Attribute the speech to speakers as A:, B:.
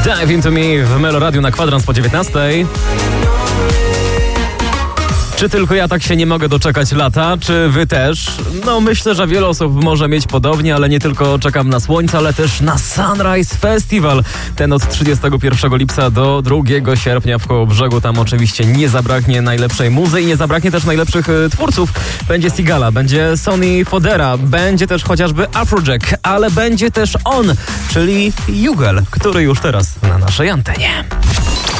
A: Dive Into Me w Melo Radio na kwadrans po 19. Czy tylko ja tak się nie mogę doczekać lata? Czy wy też? No myślę, że wiele osób może mieć podobnie, ale nie tylko czekam na słońce, ale też na Sunrise Festival. Ten od 31 lipca do 2 sierpnia w Kołobrzegu. Tam oczywiście nie zabraknie najlepszej muzy i nie zabraknie też najlepszych twórców. Będzie Sigala, będzie Sonny Fodera, będzie też chociażby Afrojack, ale będzie też on, czyli Jugel, który już teraz na naszej antenie.